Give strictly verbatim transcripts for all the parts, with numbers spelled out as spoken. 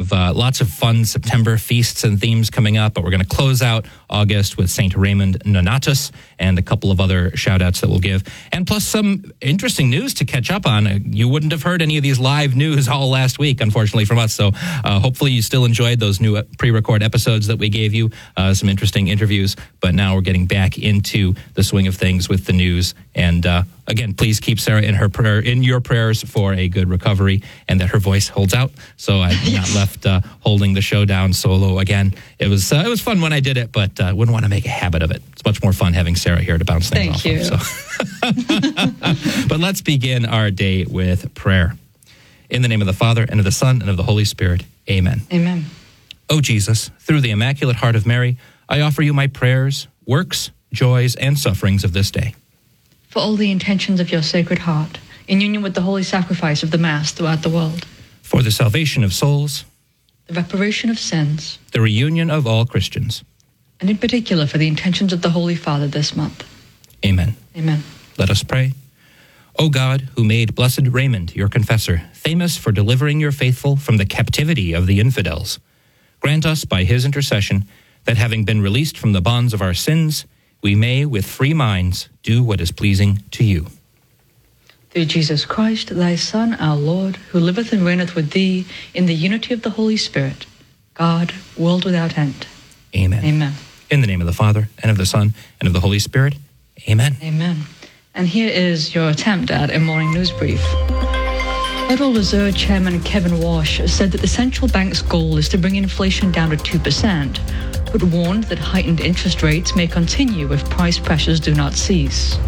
of uh, lots of fun September feasts and themes coming up, but we're going to close out August with Saint Raymond Nonatus and a couple of other shout-outs that we'll give, and plus some interesting news to catch up on. Uh, you wouldn't have heard any of these live news all last week, unfortunately, from us, so uh, hopefully you still enjoyed those new pre-record episodes that we gave you, uh, some interesting interviews, but now we're getting back into the swing of things with the news, and uh, again, please keep Sarah in her prayer, in your prayers for a good recovery and that her voice holds out. So I'm not left uh, holding the show down solo again. It was uh, it was fun when I did it, but uh, wouldn't want to make a habit of it. It's much more fun having Sarah here to bounce things Thank off you. Of. So. But let's begin our day with prayer. In the name of the Father, and of the Son, and of the Holy Spirit. Amen. Amen. O Jesus, through the Immaculate Heart of Mary, I offer you my prayers, works, joys, and sufferings of this day. For all the intentions of your Sacred Heart, in union with the holy sacrifice of the Mass throughout the world. For the salvation of souls. The reparation of sins. The reunion of all Christians. And in particular for the intentions of the Holy Father this month. Amen. Amen. Let us pray. O God, who made Blessed Raymond, your confessor, famous for delivering your faithful from the captivity of the infidels, grant us by his intercession that, having been released from the bonds of our sins, we may, with free minds, do what is pleasing to you. Through Jesus Christ, thy Son, our Lord, who liveth and reigneth with thee in the unity of the Holy Spirit, God, world without end. Amen. Amen. In the name of the Father, and of the Son, and of the Holy Spirit. Amen. Amen. And here is your attempt at a morning news brief. Federal Reserve Chairman Kevin Walsh said that the central bank's goal is to bring inflation down to two percent, but warned that heightened interest rates may continue if price pressures do not cease.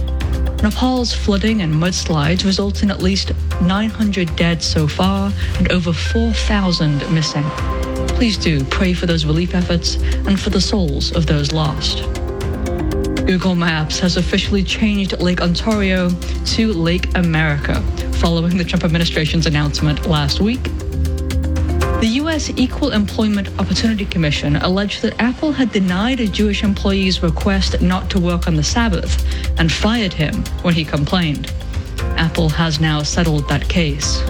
Nepal's flooding and mudslides result in at least nine hundred dead so far and over four thousand missing. Please do pray for those relief efforts and for the souls of those lost. Google Maps has officially changed Lake Ontario to Lake America, following the Trump administration's announcement last week. The U S Equal Employment Opportunity Commission alleged that Apple had denied a Jewish employee's request not to work on the Sabbath and fired him when he complained. Apple has now settled that case.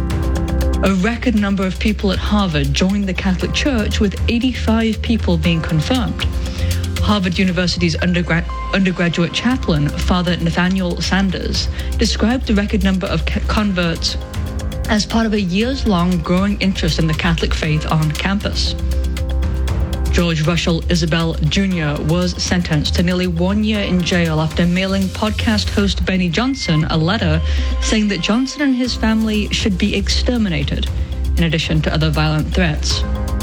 A record number of people at Harvard joined the Catholic Church, with eighty-five people being confirmed. Harvard University's undergrad, undergraduate chaplain, Father Nathaniel Sanders, described the record number of converts as part of a years-long growing interest in the Catholic faith on campus. George Russell Isabel Junior was sentenced to nearly one year in jail after mailing podcast host Benny Johnson a letter saying that Johnson and his family should be exterminated, in addition to other violent threats.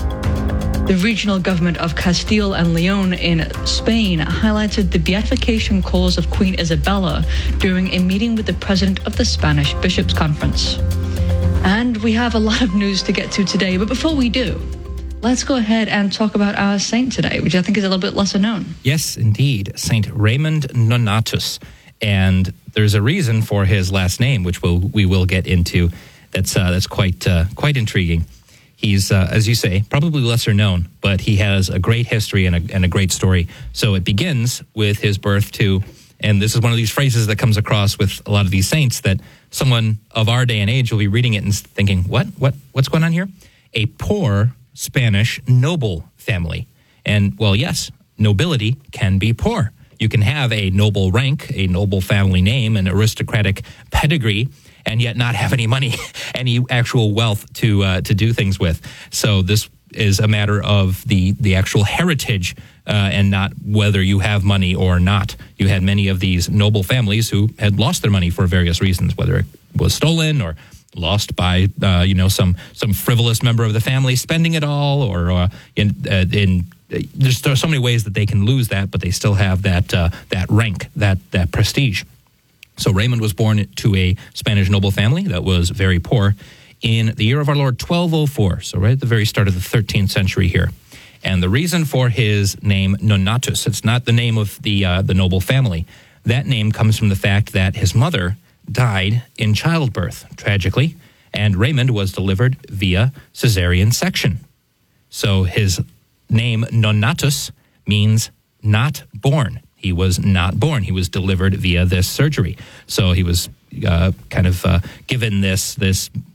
The regional government of Castile and Leon in Spain highlighted the beatification cause of Queen Isabella during a meeting with the president of the Spanish Bishops' Conference. And we have a lot of news to get to today, but before we do, let's go ahead and talk about our saint today, which I think is a little bit lesser known. Yes, indeed. Saint Raymond Nonatus. And there's a reason for his last name, which we'll, we will get into. That's uh, that's quite uh, quite intriguing. He's, uh, as you say, probably lesser known, but he has a great history and a, and a great story. So it begins with his birth to, and this is one of these phrases that comes across with a lot of these saints, that someone of our day and age will be reading it and thinking, what, what, what's going on here? A poor Spanish noble family. And, well, yes, nobility can be poor. You can have a noble rank, a noble family name, an aristocratic pedigree, and yet not have any money, any actual wealth to uh, to do things with. So this is a matter of the, the actual heritage uh, and not whether you have money or not. You had many of these noble families who had lost their money for various reasons, whether it was stolen or lost by, uh, you know, some some frivolous member of the family spending it all, or uh, in, uh, in there's, there are so many ways that they can lose that, but they still have that uh, that rank, that that prestige. So Raymond was born to a Spanish noble family that was very poor in the year of our Lord twelve oh four, so right at the very start of the thirteenth century here. And the reason for his name, Nonatus, it's not the name of the uh, the noble family. That name comes from the fact that his mother died in childbirth, tragically, and Raymond was delivered via cesarean section. So his name, Nonatus, means not born. He was not born. He was delivered via this surgery. So he was uh, kind of uh, given this this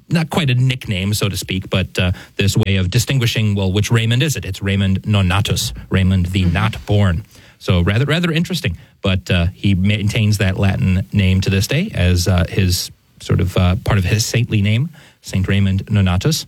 not quite a nickname, so to speak, but uh, this way of distinguishing, well, which Raymond is it? It's Raymond Nonatus, Raymond the not born. So rather rather interesting, but uh, he maintains that Latin name to this day as uh, his sort of uh, part of his saintly name, Saint Raymond Nonatus.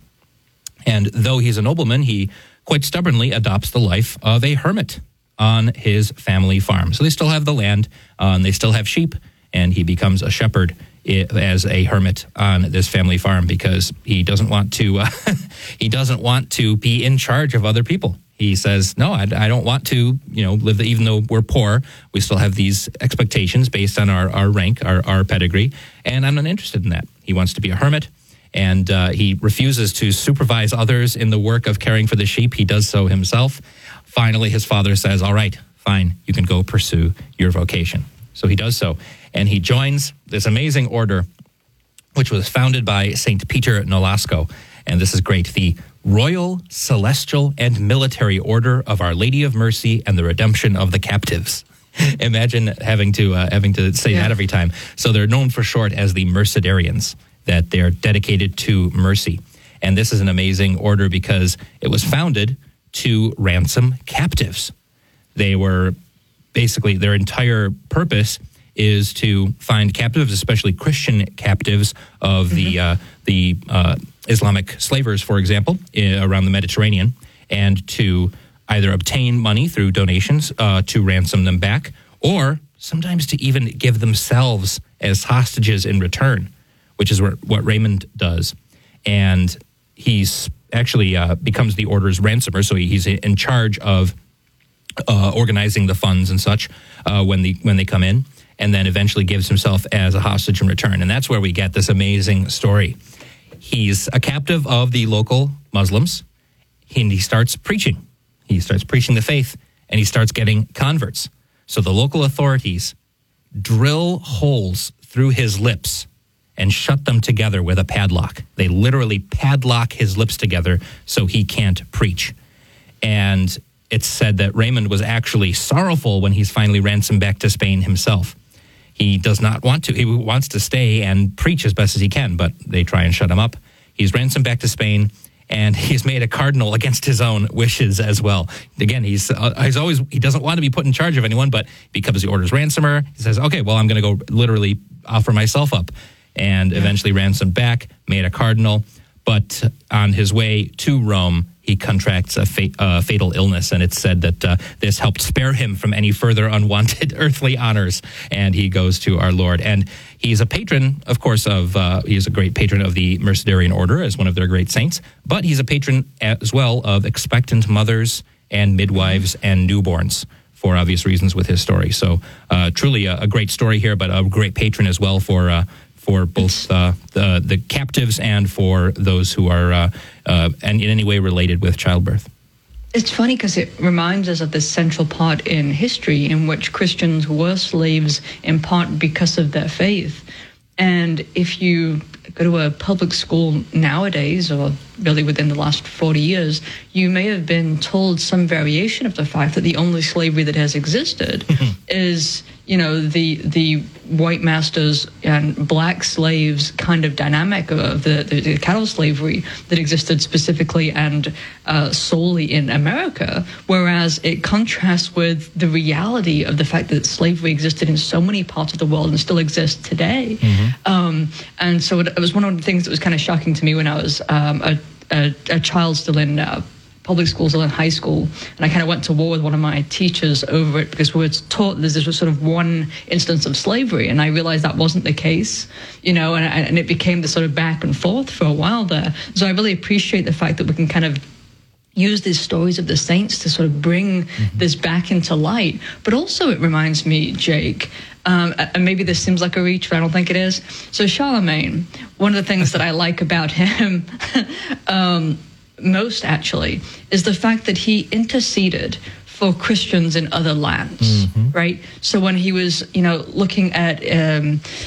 And though he's a nobleman, he quite stubbornly adopts the life of a hermit on his family farm. So they still have the land, uh, and they still have sheep, and he becomes a shepherd as a hermit on this family farm because he doesn't want to. Uh, he doesn't want to be in charge of other people. He says, "No, I, I don't want to. You know, live. The, even though we're poor, we still have these expectations based on our, our rank, our, our pedigree, and I'm not interested in that. He wants to be a hermit." And uh, he refuses to supervise others in the work of caring for the sheep. He does so himself. Finally, his father says, all right, fine, you can go pursue your vocation. So he does so. And he joins this amazing order, which was founded by Saint Peter Nolasco. And this is great. The Royal, Celestial, and Military Order of Our Lady of Mercy and the Redemption of the Captives. Imagine having to uh, having to say yeah. that every time. So they're known for short as the Mercedarians, that they're dedicated to mercy. And this is an amazing order because it was founded to ransom captives. They were basically, their entire purpose is to find captives, especially Christian captives of mm-hmm. the uh, the uh, Islamic slavers, for example, uh, around the Mediterranean, and to either obtain money through donations uh, to ransom them back, or sometimes to even give themselves as hostages in return, which is what Raymond does. And he's actually uh, becomes the order's ransomer, so he's in charge of uh, organizing the funds and such uh, when the when they come in, and then eventually gives himself as a hostage in return. And that's where we get this amazing story. He's a captive of the local Muslims, and he starts preaching. He starts preaching the faith, and he starts getting converts. So the local authorities drill holes through his lips and shut them together with a padlock. They literally padlock his lips together so he can't preach. And it's said that Raymond was actually sorrowful when he's finally ransomed back to Spain himself. He does not want to. He wants to stay and preach as best as he can, but they try and shut him up. He's ransomed back to Spain, and he's made a cardinal against his own wishes as well. Again, he's uh, he's always he doesn't want to be put in charge of anyone, but becomes the order's ransomer. He says, okay, well, I'm going to go literally offer myself up. And eventually ransomed back, made a cardinal. But on his way to Rome, he contracts a fa- uh, fatal illness. And it's said that uh, this helped spare him from any further unwanted earthly honors. And he goes to our Lord. And he's a patron, of course, of, uh, he's a great patron of the Mercedarian Order as one of their great saints. But he's a patron as well of expectant mothers and midwives and newborns, for obvious reasons with his story. So uh, truly a, a great story here, but a great patron as well for uh, for both uh, the, the captives and for those who are uh, uh, and in any way related with childbirth. It's funny because it reminds us of this central part in history in which Christians were slaves in part because of their faith. And if you go to a public school nowadays, or really within the last forty years, you may have been told some variation of the fact that the only slavery that has existed is, you know, the the white masters and black slaves kind of dynamic of the, the, the cattle slavery that existed specifically and uh, solely in America, whereas it contrasts with the reality of the fact that slavery existed in so many parts of the world and still exists today. Mm-hmm. Um, and so it, it was one of the things that was kind of shocking to me when I was um, a, a, a child still in uh, public school, still in high school, and I kind of went to war with one of my teachers over it because we were taught there's this sort of one instance of slavery, and I realized that wasn't the case, you know, and, and it became this sort of back and forth for a while there. So I really appreciate the fact that we can kind of use these stories of the saints to sort of bring mm-hmm. this back into light. But also it reminds me, Jake, um, and maybe this seems like a reach, but I don't think it is. So Charlemagne, one of the things that I like about him um, most actually is the fact that he interceded for Christians in other lands, mm-hmm. right? So when he was, you know, looking at um,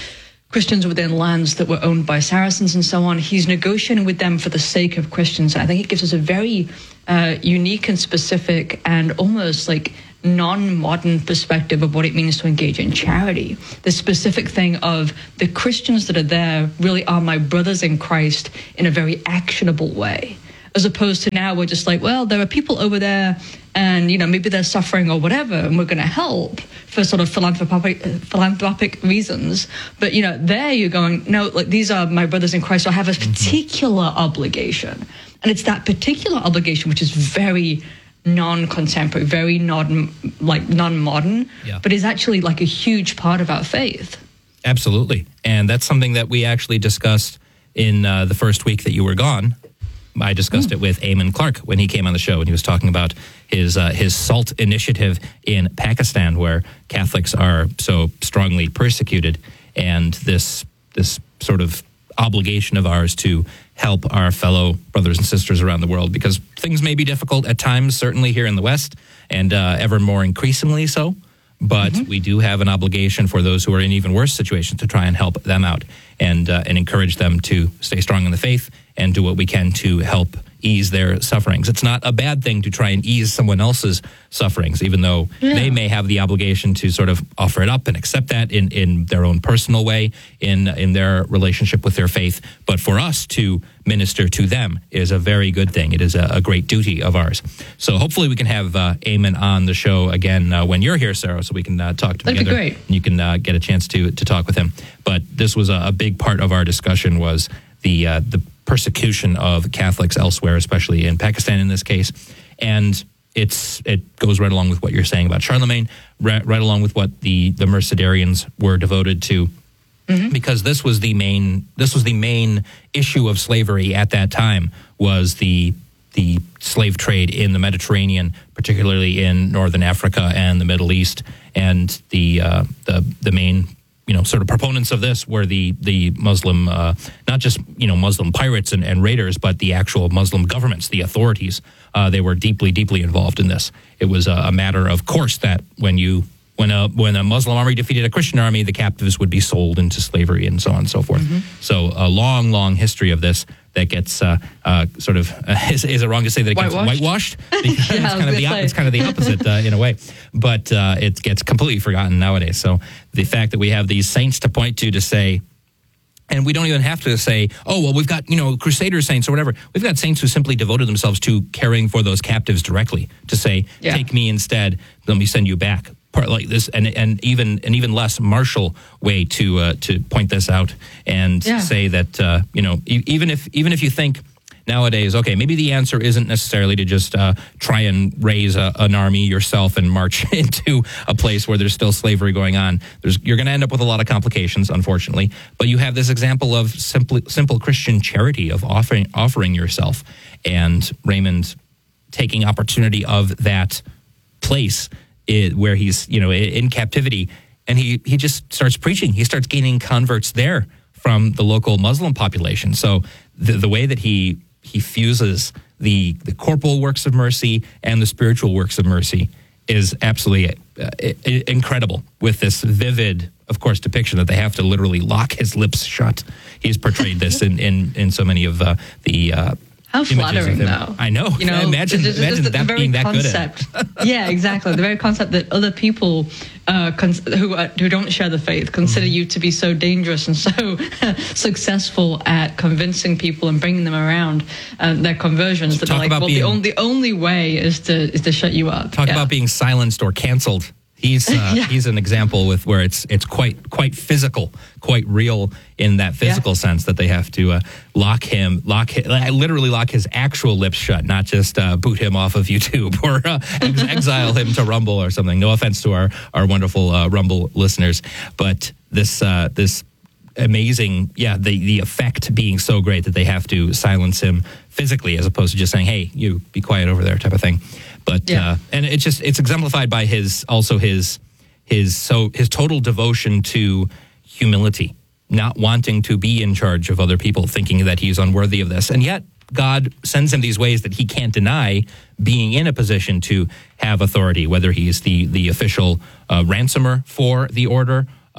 Christians within lands that were owned by Saracens and so on. He's negotiating with them for the sake of Christians. I think it gives us a very uh, unique and specific and almost like non-modern perspective of what it means to engage in charity. The specific thing of the Christians that are there really are my brothers in Christ in a very actionable way, as opposed to now we're just like, well, there are people over there and, you know, maybe they're suffering or whatever, and we're going to help for sort of philanthropic philanthropic reasons. But, you know, there you're going, no, like these are my brothers in Christ, so I have a particular mm-hmm. obligation. And it's that particular obligation which is very non-contemporary, very non, like non-modern, yeah. but is actually like a huge part of our faith. Absolutely. And that's something that we actually discussed in uh, the first week that you were gone. I discussed mm. it with Eamon Clark when he came on the show, and he was talking about his uh, his SALT initiative in Pakistan, where Catholics are so strongly persecuted, and this this sort of obligation of ours to help our fellow brothers and sisters around the world, because things may be difficult at times, certainly here in the West, and uh, ever more increasingly so. But mm-hmm. we do have an obligation for those who are in even worse situations to try and help them out and uh, and encourage them to stay strong in the faith and do what we can to help ease their sufferings. It's not a bad thing to try and ease someone else's sufferings, even though yeah. they may have the obligation to sort of offer it up and accept that in, in their own personal way, in in their relationship with their faith. But for us to minister to them is a very good thing. It is a, a great duty of ours. So hopefully we can have uh, Eamon on the show again uh, when you're here, Sarah, so we can uh, talk to That'd together. Be great. And you can uh, get a chance to to talk with him. But this was a, a big part of our discussion, was the uh, the persecution of Catholics elsewhere, especially in Pakistan in this case. And it's it goes right along with what you're saying about Charlemagne, right, right along with what the, the Mercedarians were devoted to, mm-hmm. because this was the main this was the main issue of slavery at that time, was the the slave trade in the Mediterranean, particularly in Northern Africa and the Middle East. And the uh, the the main you know, sort of proponents of this were the the Muslim, uh, not just, you know, Muslim pirates and, and raiders, but the actual Muslim governments, the authorities. Uh, they were deeply, deeply involved in this. It was a, a matter of course that when you when a when a Muslim army defeated a Christian army, the captives would be sold into slavery and so on and so forth. Mm-hmm. So a long, long history of this that gets uh, uh, sort of uh, is, is it wrong to say that it gets whitewashed? Because yeah, it's, kind of the, it's kind of the opposite uh, in a way, but uh, it gets completely forgotten nowadays. So the fact that we have these saints to point to to say, and we don't even have to say, oh, well, we've got, you know, Crusader saints or whatever. We've got saints who simply devoted themselves to caring for those captives directly, to say, yeah. take me instead, let me send you back. Part like this, and and even an even less martial way to uh, to point this out and yeah. say that uh, you know e- even if even if you think nowadays, okay, maybe the answer isn't necessarily to just uh, try and raise a, an army yourself and march into a place where there's still slavery going on. There's you're going to end up with a lot of complications, unfortunately. But you have this example of simple simple Christian charity of offering offering yourself, and Raymond taking opportunity of that place. It, where he's, you know, in captivity, and he, he just starts preaching. He starts gaining converts there from the local Muslim population. So the, the way that he he fuses the the corporal works of mercy and the spiritual works of mercy is absolutely uh, incredible, with this vivid, of course, depiction that they have to literally lock his lips shut. He's portrayed this in, in, in so many of uh, the uh How flattering, though. I know. You know, imagine, just, imagine just that being that concept. good at. Yeah, exactly. The very concept that other people uh, cons- who uh, who don't share the faith consider mm-hmm. you to be so dangerous and so successful at convincing people and bringing them around uh, their conversions that Talk they're like, well, being, the only the only way is to is to shut you up. Talk yeah. about being silenced or canceled. He's uh, yeah. he's an example with where it's it's quite quite physical, quite real in that physical yeah. sense that they have to uh, lock him, lock him, literally lock his actual lips shut, not just uh, boot him off of YouTube or uh, ex- exile him to Rumble or something. No offense to our our wonderful uh, Rumble listeners, but this uh, this amazing, yeah, the the effect being so great that they have to silence him physically as opposed to just saying, "Hey, you be quiet over there," type of thing. But yeah. uh, and it's just it's exemplified by his also his his so his total devotion to humility, not wanting to be in charge of other people, thinking that he's unworthy of this, and yet God sends him these ways that he can't deny being in a position to have authority, whether he's the the official uh, ransomer for the order,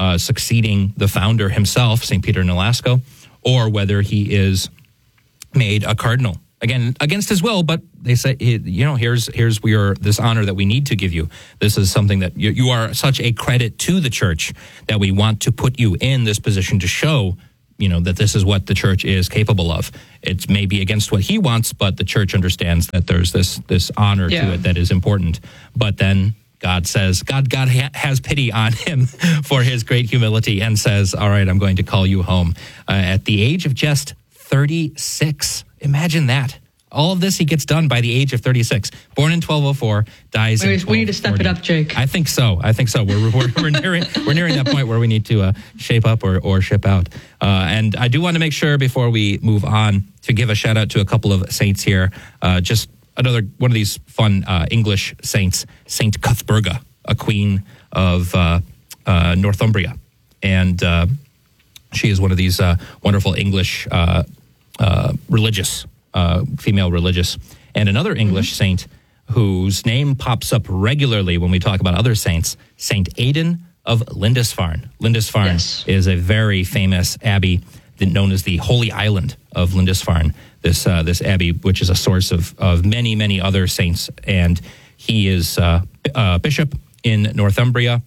uh, succeeding the founder himself, Saint Peter Nolasco, or whether he is made a cardinal. Again, against his will, but they say, you know, here's here's your this honor that we need to give you. This is something that you, you are such a credit to the church that we want to put you in this position to show, you know, that this is what the church is capable of. It's maybe against what he wants, but the church understands that there's this this honor yeah. to it that is important. But then God says, God, God ha- has pity on him for his great humility and says, all right, I'm going to call you home. Uh, at the age of just thirty-six. Imagine that. All of this he gets done by the age of thirty-six. Born in twelve oh four, dies Wait, in we need to step it up, Jake. I think so. I think so. We're we're, we're nearing we're nearing that point where we need to uh, shape up or, or ship out. Uh, and I do want to make sure before we move on to give a shout out to a couple of saints here. Uh, just another one of these fun uh, English saints, Saint Cuthberga, a queen of uh, uh, Northumbria, and uh, she is one of these uh, wonderful English uh, uh, religious. Uh, female religious, and another English mm-hmm. saint whose name pops up regularly when we talk about other saints, Saint Aidan of Lindisfarne. Lindisfarne yes. is a very famous abbey known as the Holy Island of Lindisfarne, this uh, this abbey, which is a source of, of many, many other saints, and he is uh, a bishop in Northumbria.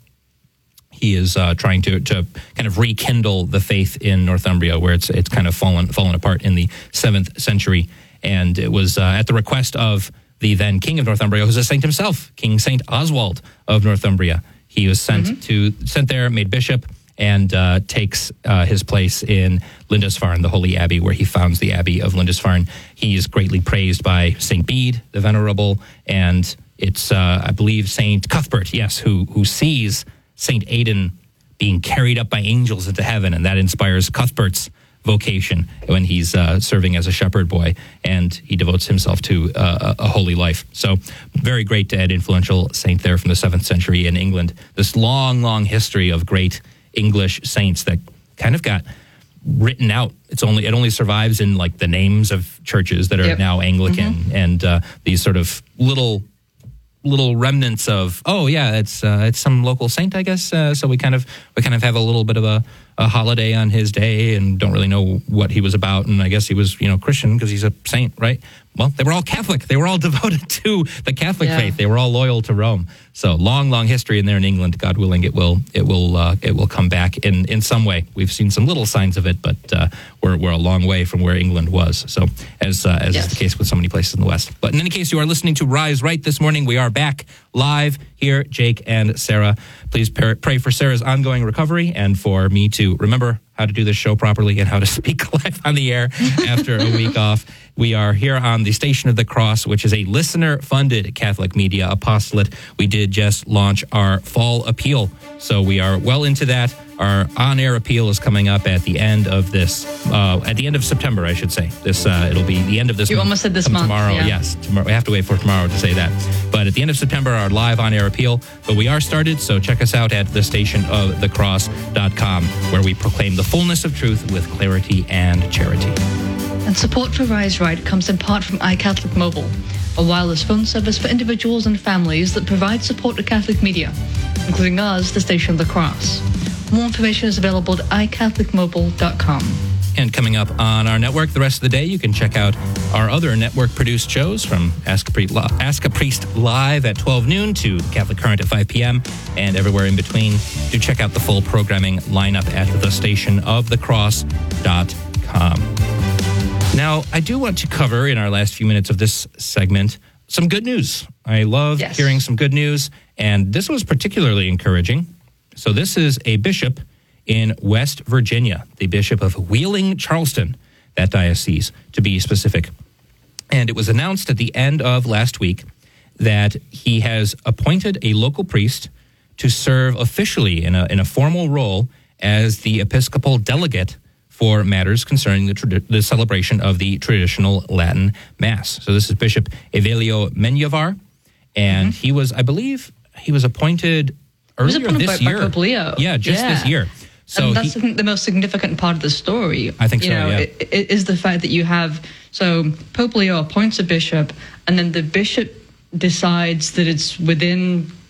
He is uh, trying to, to kind of rekindle the faith in Northumbria, where it's it's kind of fallen fallen apart in the seventh century. And it was uh, at the request of the then king of Northumbria, who's a saint himself, King Saint Oswald of Northumbria. He was sent mm-hmm. to sent there, made bishop, and uh, takes uh, his place in Lindisfarne, the Holy Abbey, where he founds the Abbey of Lindisfarne. He is greatly praised by Saint Bede, the Venerable, and it's uh, I believe Saint Cuthbert, yes, who who sees Saint Aidan being carried up by angels into heaven, and that inspires Cuthbert's vocation when he's uh, serving as a shepherd boy, and he devotes himself to uh, a holy life. So very great and influential saint there from the seventh century in England. This long, long history of great English saints that kind of got written out. It's only it only survives in like the names of churches that are yep. now Anglican, mm-hmm. and uh, these sort of little little remnants of, oh yeah, it's uh, it's some local saint, I guess. Uh, so we kind of we kind of have a little bit of a, a holiday on his day, and don't really know what he was about. And I guess he was, you know, Christian because he's a saint, right? Well, they were all Catholic. They were all devoted to the Catholic yeah. faith. They were all loyal to Rome. So long, long history in there in England. God willing, it will it will uh, it will come back in, in some way. We've seen some little signs of it, but uh, we're we're a long way from where England was. So as uh, as yes. is the case with so many places in the West. But in any case, you are listening to Rise Right this morning. We are back live here, Jake and Sarah. Please pray for Sarah's ongoing recovery and for me to remember how to do this show properly and how to speak live on the air after a week off. We are here on the Station of the Cross, which is a listener-funded Catholic media apostolate. We did just launch our fall appeal, so we are well into that. Our on-air appeal is coming up at the end of this, uh, at the end of September, I should say. This uh, it'll be the end of this you month. You almost said this month. Tomorrow, yeah. yes. Tomorrow, we have to wait for tomorrow to say that. But at the end of September, our live on-air appeal. But we are started, so check us out at the station of the cross dot com, where we proclaim the fullness of truth with clarity and charity. And support for Rise Right comes in part from iCatholic Mobile, a wireless phone service for individuals and families that provide support to Catholic media, including us, the Station of the Cross. More information is available at i catholic mobile dot com. And coming up on our network the rest of the day, you can check out our other network-produced shows from Ask a, Priest, Ask a Priest Live at twelve noon to Catholic Current at five p.m. and everywhere in between. Do check out the full programming lineup at the station of the cross dot com. Now, I do want to cover in our last few minutes of this segment some good news. I love yes. hearing some good news, and this was particularly encouraging. So this is a bishop in West Virginia, the Bishop of Wheeling Charleston, that diocese, to be specific. And it was announced at the end of last week that he has appointed a local priest to serve officially in a in a formal role as the Episcopal delegate for matters concerning the, trad- the celebration of the traditional Latin Mass. So this is Bishop Evelio Menyavar, and mm-hmm. he was, I believe, he was appointed earlier was this by, year. By Pope Leo. Yeah, just yeah. this year. So and that's he, I think the most significant part of the story. I think you so, know, yeah. It, it is the fact that you have, so Pope Leo appoints a bishop, and then the bishop decides that it's within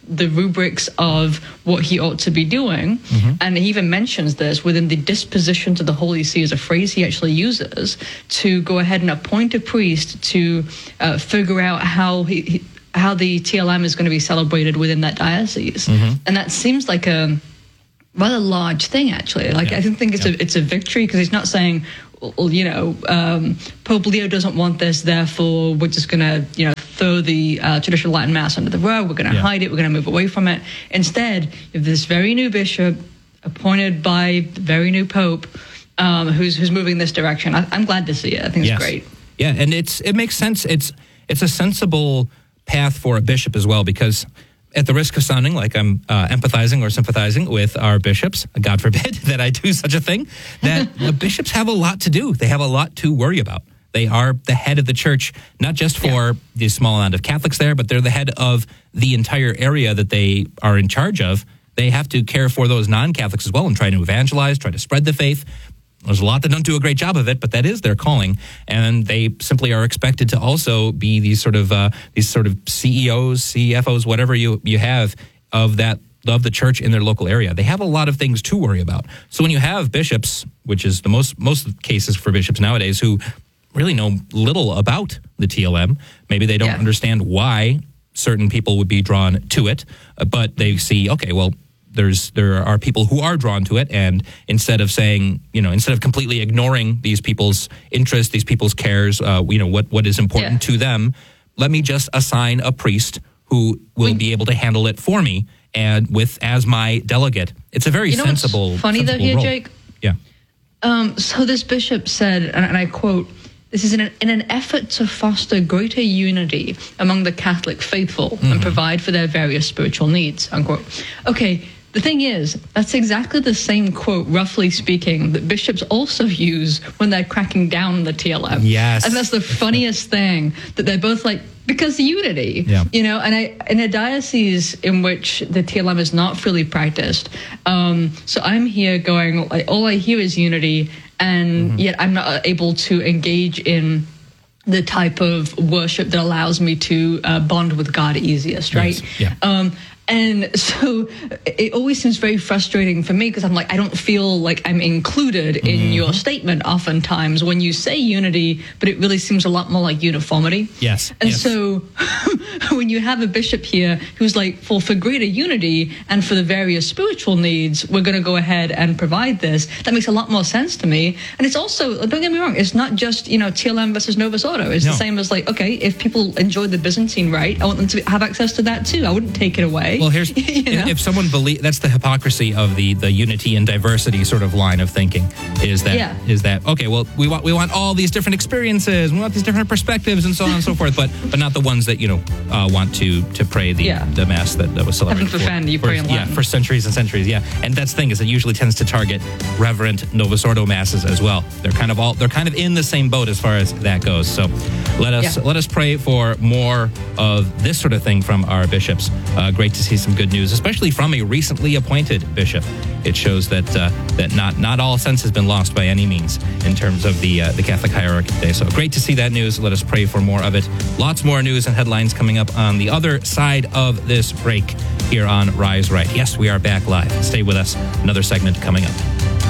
the rubrics of what he ought to be doing. Mm-hmm. And he even mentions this within the disposition to the Holy See as a phrase he actually uses to go ahead and appoint a priest to uh, figure out how he, he how the T L M is going to be celebrated within that diocese. Mm-hmm. And that seems like a rather large thing, actually. Like, yeah. I don't think it's yeah. a it's a victory, because he's not saying, well, you know, um, Pope Leo doesn't want this, therefore we're just going to, you know, throw the uh, traditional Latin Mass under the rug, we're going to yeah. hide it, we're going to move away from it. Instead, you have this very new bishop appointed by the very new Pope um, who's who's moving this direction. I, I'm glad to see it. I think it's yes. great. Yeah, and it's it makes sense. It's it's a sensible path for a bishop as well, because at the risk of sounding like I'm uh, empathizing or sympathizing with our bishops, God forbid that I do such a thing, that the bishops have a lot to do. They have a lot to worry about. They are the head of the church, not just for yeah. the small amount of Catholics there, but they're the head of the entire area that they are in charge of. They have to care for those non-Catholics as well and try to evangelize, try to spread the faith. There's a lot that don't do a great job of it, but that is their calling, and they simply are expected to also be these sort of uh, these sort of C E Os, C F Os, whatever you you have of that of the church in their local area. They have a lot of things to worry about. So when you have bishops, which is the most most cases for bishops nowadays, who really know little about the T L M, maybe they don't yeah. understand why certain people would be drawn to it, uh, but they see, okay, well, There's there are people who are drawn to it, and instead of saying, you know, instead of completely ignoring these people's interests, these people's cares, uh, you know, what what is important yeah. to them, let me just assign a priest who will we, be able to handle it for me and with as my delegate. It's a very you know sensible. What's funny sensible though here, role. Jake. Yeah. Um, so this bishop said, and, and I quote, "This is in an, in an effort to foster greater unity among the Catholic faithful mm-hmm. and provide for their various spiritual needs," unquote. Okay. The thing is, that's exactly the same quote, roughly speaking, that bishops also use when they're cracking down on the T L M. Yes. And that's the funniest thing, that they're both like, because unity, yeah. you know, and I, in a diocese in which the T L M is not freely practiced, um, so I'm here going, like, all I hear is unity, and mm-hmm. yet I'm not able to engage in the type of worship that allows me to uh, bond with God easiest, right? Yes. Yeah. Um, And so it always seems very frustrating for me, because I'm like, I don't feel like I'm included in mm-hmm. your statement oftentimes when you say unity, but it really seems a lot more like uniformity. Yes. And yes. so when you have a bishop here who's like, for, for greater unity and for the various spiritual needs, we're going to go ahead and provide this, that makes a lot more sense to me. And it's also, don't get me wrong, it's not just, you know, T L M versus Novus Ordo. It's no. the same as like, okay, if people enjoy the Byzantine rite, I want them to have access to that too. I wouldn't take it away. Well, here's you know? if someone believes, that's the hypocrisy of the, the unity and diversity sort of line of thinking, is that yeah. is that okay? Well, we want we want all these different experiences, we want these different perspectives, and so on and so forth, but but not the ones that you know uh, want to to pray the yeah. the mass that, that was celebrated. Heaven forfend, you for, pray in Latin. Yeah, for centuries and centuries. Yeah, and that's the thing, is it usually tends to target reverent Novus Ordo masses as well. They're kind of all they're kind of in the same boat as far as that goes. So let us yeah. let us pray for more of this sort of thing from our bishops. Uh, great to see some good news, especially from a recently appointed bishop. It shows that uh, that not not all sense has been lost by any means in terms of the uh, the Catholic hierarchy today. So great to see that news. Let us pray for more of it. Lots more news and headlines coming up on the other side of this break here on Rise Right. Yes, we are back live. Stay with us. Another segment coming up.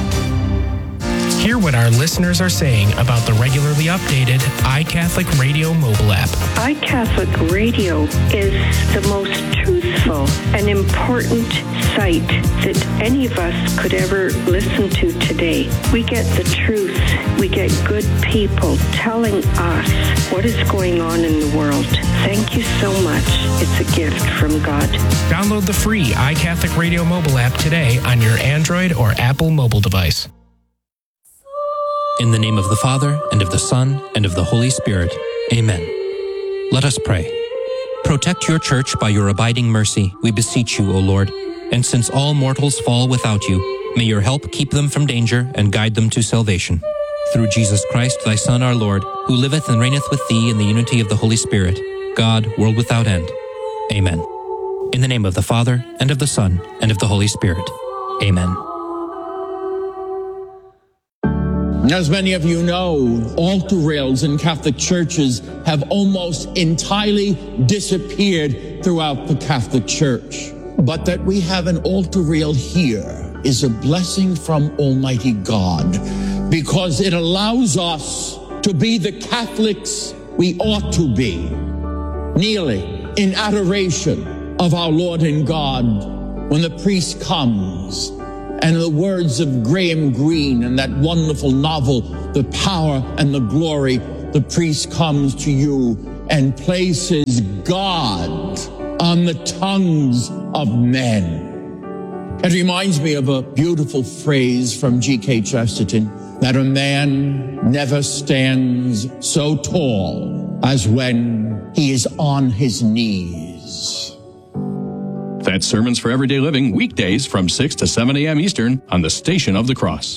Hear what our listeners are saying about the regularly updated iCatholic Radio mobile app. iCatholic Radio is the most truthful and important site that any of us could ever listen to today. We get the truth. We get good people telling us what is going on in the world. Thank you so much. It's a gift from God. Download the free iCatholic Radio mobile app today on your Android or Apple mobile device. In the name of the Father, and of the Son, and of the Holy Spirit. Amen. Let us pray. Protect your church by your abiding mercy, we beseech you, O Lord. And since all mortals fall without you, may your help keep them from danger and guide them to salvation. Through Jesus Christ, thy Son, our Lord, who liveth and reigneth with thee in the unity of the Holy Spirit, God, world without end. Amen. In the name of the Father, and of the Son, and of the Holy Spirit. Amen. As many of you know, altar rails in Catholic churches have almost entirely disappeared throughout the Catholic Church. But that we have an altar rail here is a blessing from Almighty God, because it allows us to be the Catholics we ought to be, kneeling in adoration of our Lord and God when the priest comes. And the words of Graham Greene and that wonderful novel, The Power and the Glory, the priest comes to you and places God on the tongues of men. It reminds me of a beautiful phrase from G K Chesterton, that a man never stands so tall as when he is on his knees. That's Sermons for Everyday Living, weekdays from six to seven a.m. Eastern on the Station of the Cross.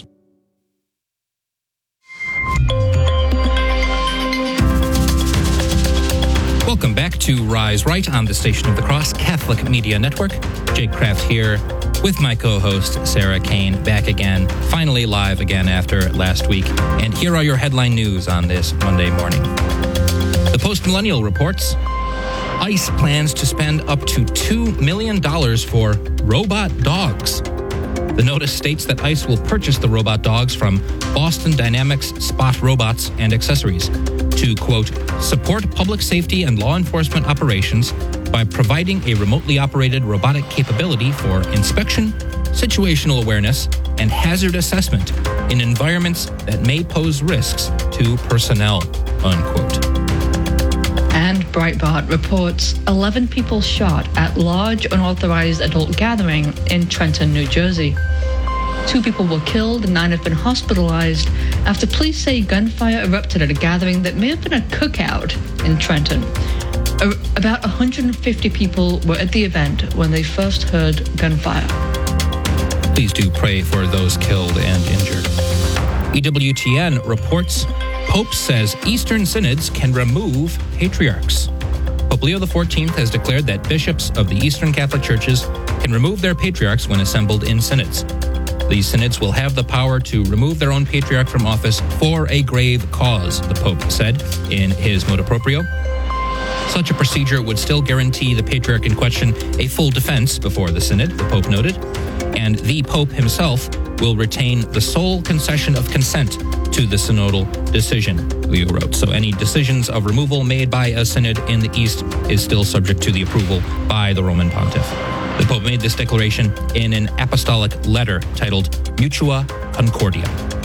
Welcome back to Rise Right on the Station of the Cross Catholic Media Network. Jake Kraft here with my co-host Sarah Kane, back again, finally live again after last week. And here are your headline news on this Monday morning. The Post-Millennial reports ICE plans to spend up to two million dollars for robot dogs. The notice states that ICE will purchase the robot dogs from Boston Dynamics Spot Robots and Accessories to, quote, support public safety and law enforcement operations by providing a remotely operated robotic capability for inspection, situational awareness, and hazard assessment in environments that may pose risks to personnel, unquote. And Breitbart reports eleven people shot at large unauthorized adult gathering in Trenton, New Jersey. Two people were killed and nine have been hospitalized after police say gunfire erupted at a gathering that may have been a cookout in Trenton. About one hundred fifty people were at the event when they first heard gunfire. Please do pray for those killed and injured. E W T N reports Pope says Eastern synods can remove patriarchs. Pope Leo the fourteenth has declared that bishops of the Eastern Catholic Churches can remove their patriarchs when assembled in synods. These synods will have the power to remove their own patriarch from office for a grave cause, the Pope said in his motu proprio. Such a procedure would still guarantee the patriarch in question a full defense before the synod, the Pope noted, and the Pope himself will retain the sole concession of consent to the synodal decision, Leo wrote. So any decisions of removal made by a synod in the East is still subject to the approval by the Roman Pontiff. The Pope made this declaration in an apostolic letter titled Mutua Concordia.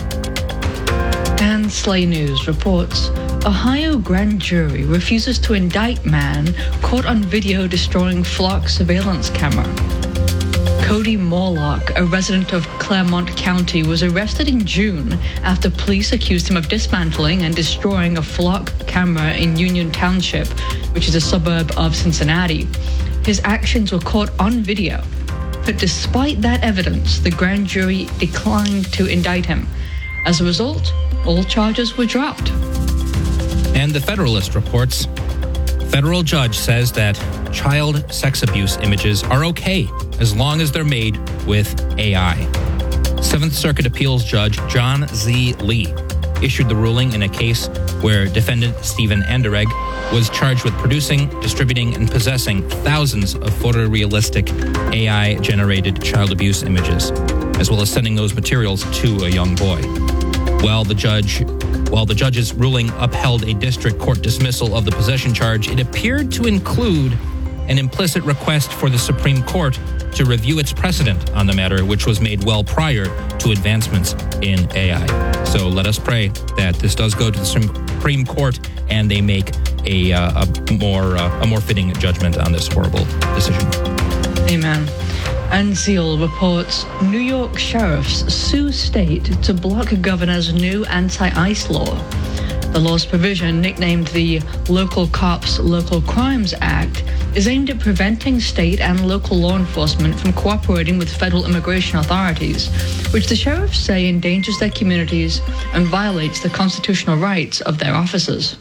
And Slay News reports Ohio grand jury refuses to indict man caught on video destroying flock surveillance camera. Cody Morlock, a resident of Claremont County, was arrested in June after police accused him of dismantling and destroying a flock camera in Union Township, which is a suburb of Cincinnati. His actions were caught on video, but despite that evidence, the grand jury declined to indict him. As a result, all charges were dropped. And the Federalist reports, federal judge says that child sex abuse images are okay as long as they're made with A I. Seventh Circuit Appeals Judge John Z. Lee issued the ruling in a case where defendant Stephen Anderegg was charged with producing, distributing, and possessing thousands of photorealistic A I-generated child abuse images, as well as sending those materials to a young boy. While the judge, while the judge's ruling upheld a district court dismissal of the possession charge, it appeared to include an implicit request for the Supreme Court to review its precedent on the matter, which was made well prior to advancements in A I. So let us pray that this does go to the Supreme Court and they make a, uh, a more uh, a more fitting judgment on this horrible decision. Amen. And Zeal reports New York sheriffs sue state to block governor's new anti-ICE law. The law's provision, nicknamed the Local Cops Local Crimes Act, is aimed at preventing state and local law enforcement from cooperating with federal immigration authorities, which the sheriffs say endangers their communities and violates the constitutional rights of their officers.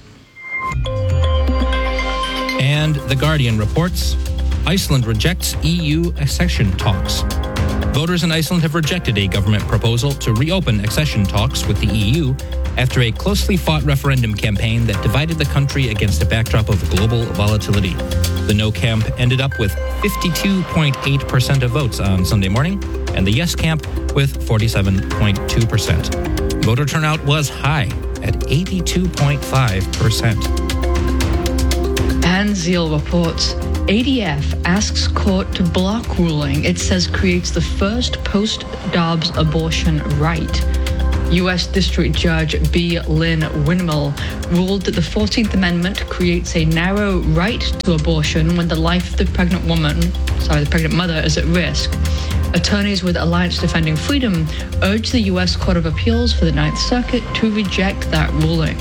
And The Guardian reports Iceland rejects E U accession talks. Voters in Iceland have rejected a government proposal to reopen accession talks with the E U after a closely fought referendum campaign that divided the country against a backdrop of global volatility. The no camp ended up with fifty-two point eight percent of votes on Sunday morning, and the yes camp with forty-seven point two percent. Voter turnout was high at eighty-two point five percent. Ann Zeal reports A D F asks court to block ruling it says creates the first post-Dobbs abortion right. U S District Judge B. Lynn Winmill ruled that the fourteenth Amendment creates a narrow right to abortion when the life of the pregnant woman, sorry, the pregnant mother is at risk. Attorneys with Alliance Defending Freedom urged the U S Court of Appeals for the Ninth Circuit to reject that ruling.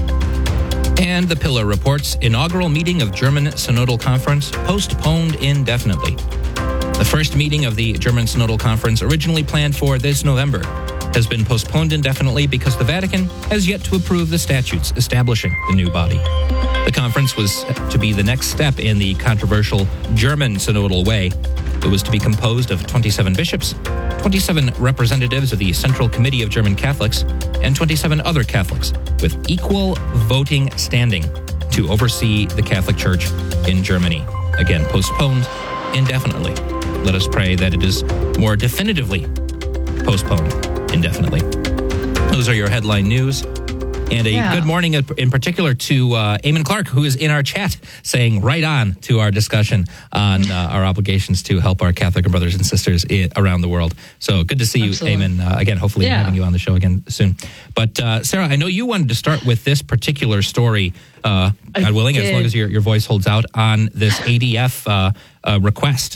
And The Pillar reports inaugural meeting of German Synodal Conference postponed indefinitely. The first meeting of the German Synodal Conference, originally planned for this November, has been postponed indefinitely because the Vatican has yet to approve the statutes establishing the new body. The conference was to be the next step in the controversial German Synodal Way. It was to be composed of twenty-seven bishops, twenty-seven representatives of the Central Committee of German Catholics, and twenty-seven other Catholics with equal voting standing to oversee the Catholic Church in Germany. Again, postponed indefinitely. Let us pray that it is more definitively postponed indefinitely. Those are your headline news. And a yeah. good morning in particular to uh, Eamon Clark, who is in our chat, saying right on to our discussion on uh, our obligations to help our Catholic brothers and sisters I- around the world. So good to see you, Absolutely. Eamon. Uh, again, hopefully Yeah. having you on the show again soon. But uh, Sarah, I know you wanted to start with this particular story, uh, God willing, as long as your, your voice holds out, on this A D F uh, uh, request.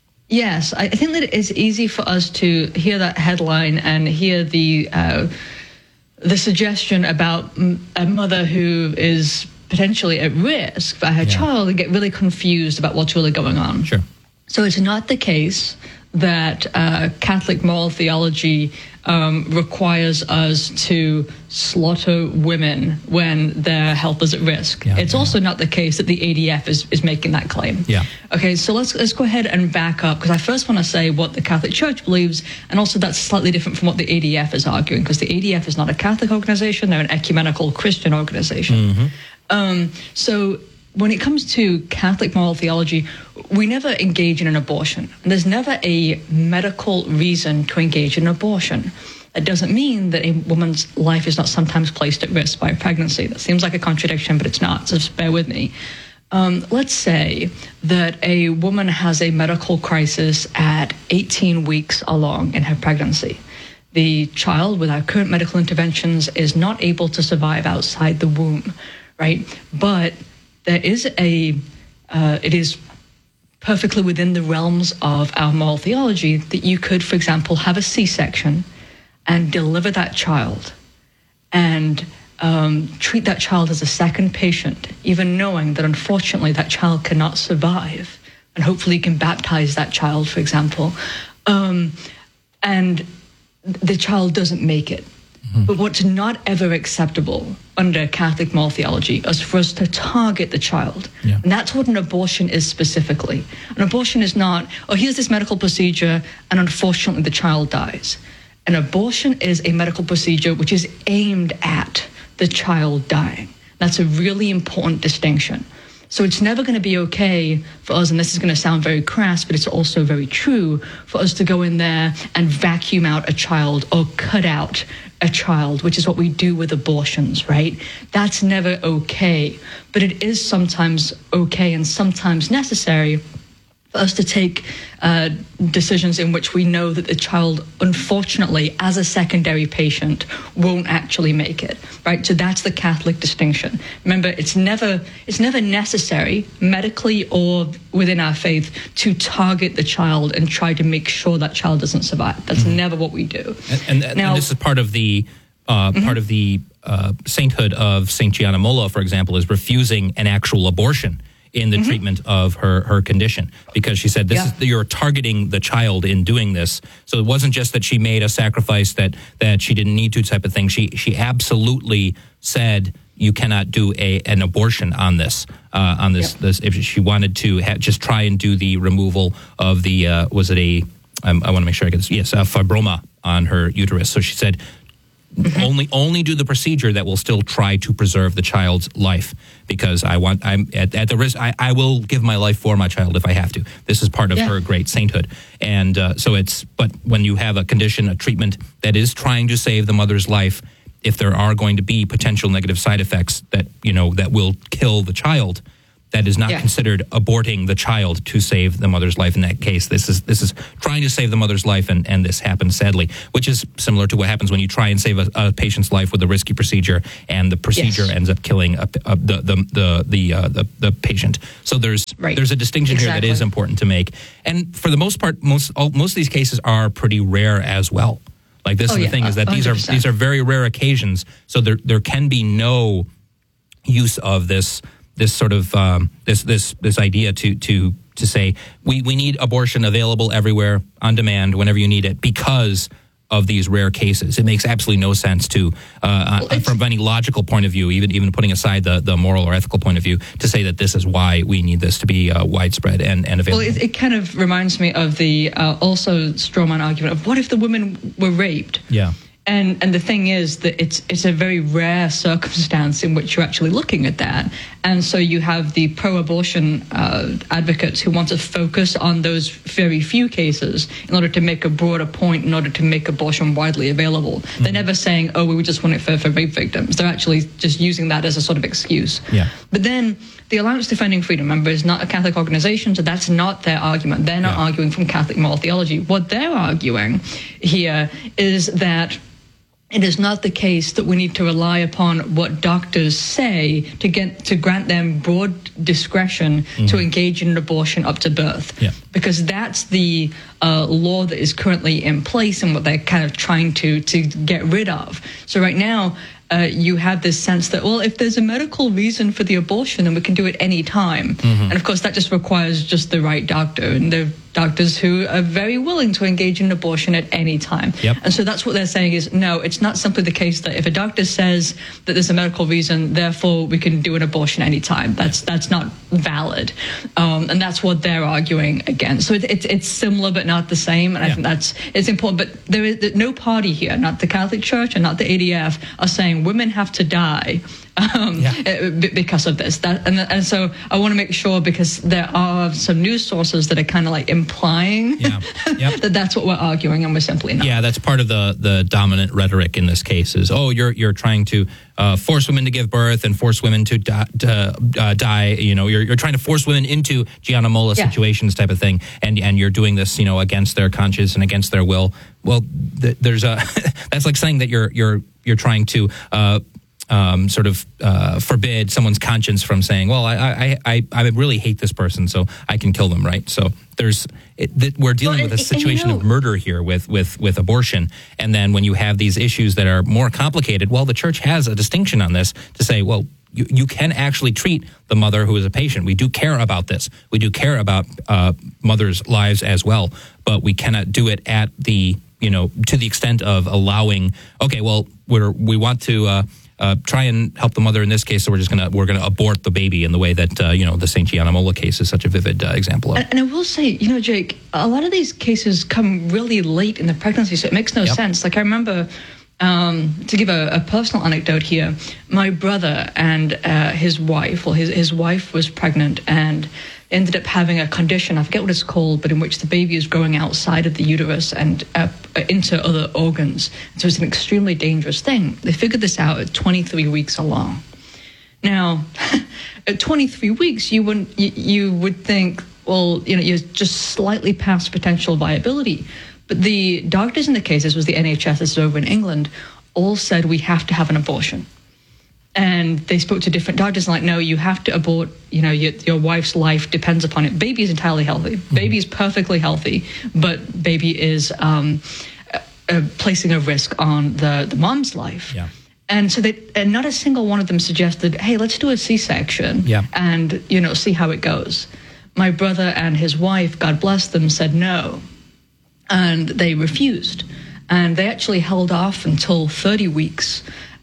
Yes, I think that it's easy for us to hear that headline and hear the uh, the suggestion about a mother who is potentially at risk for her Yeah. child and get really confused about what's really going on. Sure. So it's not the case that uh, Catholic moral theology um, requires us to slaughter women when their health is at risk. Yeah, it's yeah. also not the case that the A D F is, is making that claim. Yeah. Okay, so let's let's go ahead and back up, because I first want to say what the Catholic Church believes, and also that's slightly different from what the A D F is arguing, because the A D F is not a Catholic organization, they're an ecumenical Christian organization. Mm-hmm. Um, so when it comes to Catholic moral theology, we never engage in an abortion. And there's never a medical reason to engage in abortion. That doesn't mean that a woman's life is not sometimes placed at risk by a pregnancy. That seems like a contradiction, but it's not, so just bear with me. Um, let's say that a woman has a medical crisis at eighteen weeks along in her pregnancy. The child, with our current medical interventions, is not able to survive outside the womb, right? But there is a, uh, it is perfectly within the realms of our moral theology that you could, for example, have a C-section and deliver that child and um, treat that child as a second patient, even knowing that unfortunately that child cannot survive. And hopefully you can baptize that child, for example. Um, and the child doesn't make it. Mm-hmm. But what's not ever acceptable under Catholic moral theology is for us to target the child. Yeah. And that's what an abortion is specifically. An abortion is not, oh, here's this medical procedure, and unfortunately the child dies. An abortion is a medical procedure which is aimed at the child dying. That's a really important distinction. So it's never going to be okay for us, and this is going to sound very crass, but it's also very true, for us to go in there and vacuum out a child or cut out a child, which is what we do with abortions, right? That's never okay. But it is sometimes okay and sometimes necessary for us to take uh, decisions in which we know that the child, unfortunately, as a secondary patient, won't actually make it, right? So that's the Catholic distinction. Remember, it's never it's never necessary, medically or within our faith, to target the child and try to make sure that child doesn't survive. That's mm-hmm. never what we do. And, and, now, and this is part of the uh, mm-hmm. part of the uh, sainthood of Saint Gianna Molla, for example, is refusing an actual abortion in the mm-hmm. treatment of her, her condition, because she said, this yeah. is, you're targeting the child in doing this. So it wasn't just that she made a sacrifice that, that she didn't need to type of thing. She she absolutely said, you cannot do a an abortion on this, uh, on this, yep. this. If she wanted to ha- just try and do the removal of the, uh, was it a, um, I want to make sure I get this, yes, a fibroma on her uterus. So she said, Mm-hmm. Only only do the procedure that will still try to preserve the child's life, because I want I'm at, at the risk. I, I will give my life for my child if I have to. This is part of yeah. her great sainthood, and uh, so it's. But when you have a condition, a treatment that is trying to save the mother's life, if there are going to be potential negative side effects that you know that will kill the child, that is not yeah. considered aborting the child to save the mother's life. In that case, this is this is trying to save the mother's life, and, and this happens sadly, which is similar to what happens when you try and save a, a patient's life with a risky procedure, and the procedure yes. ends up killing a, a, the the the the, uh, the the patient. So there's right. there's a distinction exactly. here that is important to make, and for the most part, most all, most of these cases are pretty rare as well. Like this oh, is the yeah. thing is that one hundred percent. these are these are very rare occasions. So there there can be no use of this. This sort of um, this this this idea to to to say we, we need abortion available everywhere on demand whenever you need it because of these rare cases. It makes absolutely no sense to uh, well, from any logical point of view, even even putting aside the, the moral or ethical point of view, to say that this is why we need this to be uh, widespread and, and available. Well, it, it kind of reminds me of the uh, also strawman argument of what if the women were raped? Yeah. And and the thing is that it's it's a very rare circumstance in which you're actually looking at that. And so you have the pro-abortion uh, advocates who want to focus on those very few cases in order to make a broader point, in order to make abortion widely available. Mm-hmm. They're never saying, oh, we just want it for, for rape victims. They're actually just using that as a sort of excuse. Yeah. But then the Alliance Defending Freedom, remember, is not a Catholic organization, so that's not their argument. They're not yeah. arguing from Catholic moral theology. What they're arguing here is that it is not the case that we need to rely upon what doctors say to get to grant them broad discretion mm-hmm. to engage in an abortion up to birth. Yeah. Because that's the uh, law that is currently in place and what they're kind of trying to, to get rid of. So right now, uh, you have this sense that, well, if there's a medical reason for the abortion, then we can do it any time. Mm-hmm. And of course, that just requires just the right doctor. And the doctors who are very willing to engage in abortion at any time. Yep. And so that's what they're saying is, no, it's not simply the case that if a doctor says that there's a medical reason, therefore we can do an abortion anytime. That's that's not valid. Um, and that's what they're arguing against. So it, it, it's similar but not the same. And yeah. I think that's it's important. But there is no party here, not the Catholic Church and not the A D F, are saying women have to die Um, yeah. because of this. That, and, and so I want to make sure, because there are some news sources that are kind of like implying yeah. yep. that that's what we're arguing, and we're simply not. Yeah, that's part of the, the dominant rhetoric in this case is, oh, you're you're trying to uh, force women to give birth and force women to, di- to uh, die. You know, you're you're trying to force women into Gianna Molla yeah. situations type of thing, and and you're doing this, you know, against their conscience and against their will. Well, th- there's a that's like saying that you're you're you're trying to. Uh, Um, sort of uh, forbid someone's conscience from saying, well, I, I, I, I really hate this person, so I can kill them, right? So there's it, th- we're dealing well, with a situation and, you know, of murder here with, with, with abortion. And then when you have these issues that are more complicated, well, the church has a distinction on this to say, well, you, you can actually treat the mother who is a patient. We do care about this. We do care about uh, mothers' lives as well, but we cannot do it at the, you know, to the extent of allowing, okay, well, we're, we want to... Uh, Uh, try and help the mother in this case, so we're just gonna we're gonna abort the baby in the way that uh, you know the Saint Gianna Molla case is such a vivid uh, example of. And, and I will say, you know, Jake, a lot of these cases come really late in the pregnancy, so it makes no yep. sense. Like I remember, um, to give a, a personal anecdote here, my brother and uh, his wife, well, his his wife was pregnant and ended up having a condition, I forget what it's called, but in which the baby is growing outside of the uterus and uh, into other organs. So it's an extremely dangerous thing. They figured this out at twenty-three weeks along. Now, at twenty-three weeks, you would you, you would think, well, you know, you're just slightly past potential viability. But the doctors in the case, this was the N H S, this is over in England, all said we have to have an abortion. And they spoke to different doctors and like, no, you have to abort, you know, your, your wife's life depends upon it. Baby is entirely healthy. Mm-hmm. Baby is perfectly healthy, but baby is um, uh, placing a risk on the, the mom's life. Yeah. And so they, and not a single one of them suggested, hey, let's do a C-section yeah. and, you know, see how it goes. My brother and his wife, God bless them, said no. And they refused. And they actually held off until thirty weeks.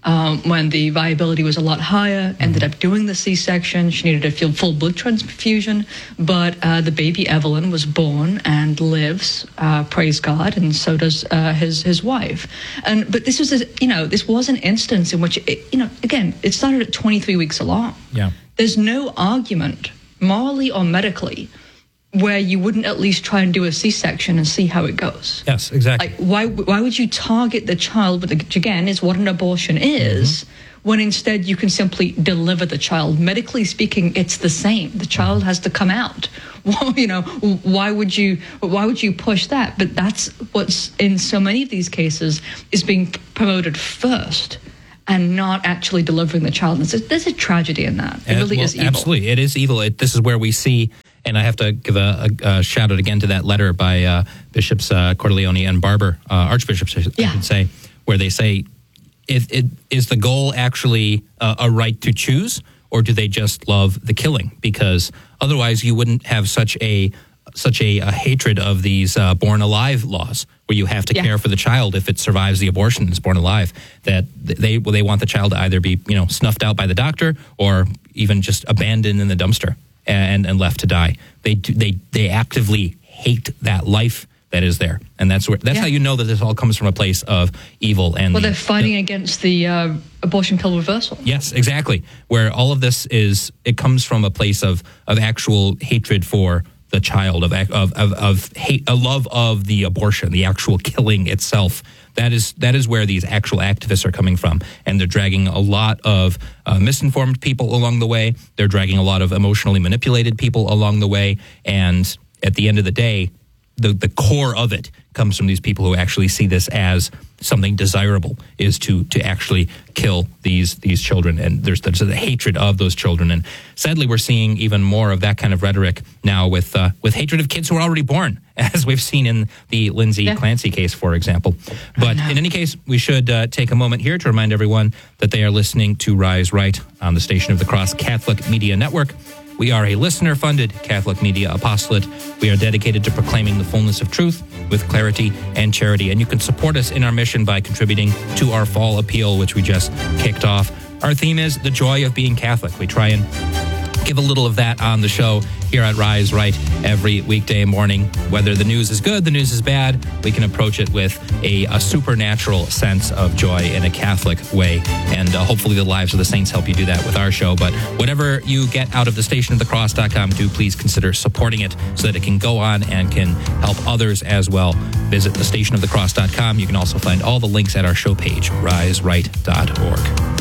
um, when the viability was a lot higher, ended up doing the C-section. She needed a full, full blood transfusion, but uh, the baby Evelyn was born and lives, uh, praise God, and so does uh, his his wife. And but this was, a, you know, this was an instance in which, it, you know, again, it started at twenty-three weeks along. Yeah. There's no argument, morally or medically, where you wouldn't at least try and do a C-section and see how it goes. Yes, exactly. Like, why why would you target the child, which again is what an abortion is, mm-hmm. when instead you can simply deliver the child? Medically speaking, it's the same. The child has to come out. Well, you know, why would you why would you push that? But that's what's in so many of these cases is being promoted first, and not actually delivering the child. There's a, there's a tragedy in that. It uh, really well, is evil. Absolutely, it is evil. It, this is where we see. And I have to give a, a, a shout out again to that letter by uh, Bishops uh, Cordileone and Barber, uh, Archbishops, I yeah. should say, where they say, is, it, is the goal actually uh, a right to choose, or do they just love the killing? Because otherwise you wouldn't have such a such a, a hatred of these uh, born alive laws, where you have to yeah. care for the child if it survives the abortion and is born alive. That they well, they want the child to either be you know snuffed out by the doctor or even just abandoned in the dumpster. And, and left to die. They do, they they actively hate that life that is there, and that's where that's yeah. how you know that this all comes from a place of evil. And well, the, they're fighting the, against the uh, abortion pill reversal. Yes, exactly. Where all of this is, it comes from a place of of actual hatred for the child, of of of, of hate, a love of the abortion, the actual killing itself. That is that is where these actual activists are coming from, and they're dragging a lot of uh, misinformed people along the way. They're dragging a lot of emotionally manipulated people along the way, and at the end of the day, the the core of it comes from these people who actually see this as something desirable, is to to actually kill these these children, and there's there's a hatred of those children, and sadly we're seeing even more of that kind of rhetoric now with uh, with hatred of kids who are already born, as we've seen in the Lindsay yeah. Clancy case, for example. But in any case, we should uh, take a moment here to remind everyone that they are listening to Rise Right on the Station of the Cross Catholic Media Network. We are a listener-funded Catholic media apostolate. We are dedicated to proclaiming the fullness of truth with clarity and charity. And you can support us in our mission by contributing to our fall appeal, which we just kicked off. Our theme is the joy of being Catholic. We try and give a little of that on the show here at Rise Right every weekday morning. Whether the news is good, the news is bad, we can approach it with a, a supernatural sense of joy in a Catholic way. And uh, hopefully the lives of the saints help you do that with our show. But whatever you get out of the station of the cross dot com, do please consider supporting it so that it can go on and can help others as well. Visit the station of the cross dot com. You can also find all the links at our show page, rise right dot org.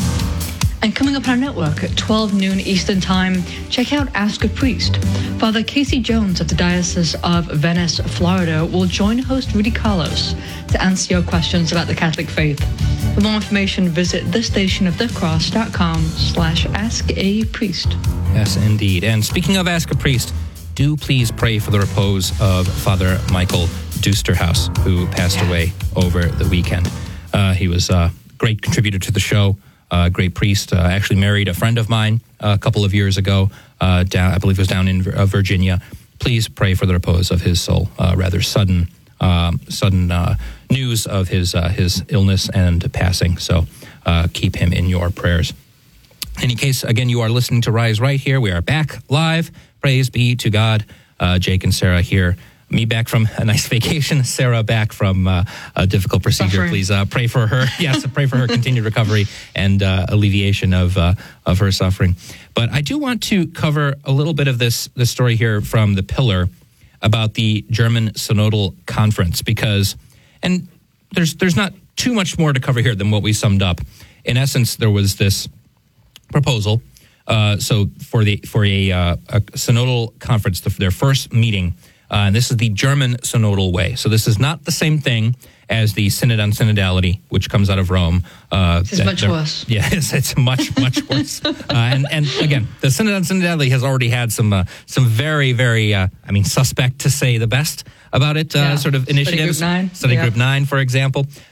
And coming up on our network at twelve noon Eastern Time, check out Ask a Priest. Father Casey Jones of the Diocese of Venice, Florida, will join host Rudy Carlos to answer your questions about the Catholic faith. For more information, visit thestationofthecross.com slash ask a priest. Yes, indeed. And speaking of Ask a Priest, do please pray for the repose of Father Michael Dusterhouse, who passed yeah. away over the weekend. Uh, he was a great contributor to the show. A uh, great priest, uh, actually married a friend of mine uh, a couple of years ago, uh, down, I believe it was down in uh, Virginia. Please pray for the repose of his soul. Uh, rather sudden um, sudden uh, news of his uh, his illness and passing, so uh, keep him in your prayers. In any case, again, you are listening to Rise Right here. We are back live. Praise be to God. Uh, Jake and Sarah here. Me back from a nice vacation. Sarah back from uh, a difficult procedure. Suffering. Please uh, pray for her. Yes, pray for her continued recovery and uh, alleviation of uh, of her suffering. But I do want to cover a little bit of this this story here from The Pillar about the German Synodal Conference, because, and there's there's not too much more to cover here than what we summed up. In essence, there was this proposal. Uh, so for the for a, uh, a synodal conference, the, their first meeting. Uh, and this is the German synodal way. So this is not the same thing as the Synod on Synodality, which comes out of Rome. Uh, this is much worse. Yeah, it's, it's much, much worse. Uh, and, and again, the Synod on Synodality has already had some uh, some very, very, uh, I mean, suspect to say the best about it, uh, yeah. sort of initiatives. Study Group nine. Study yeah. Group nine, for example.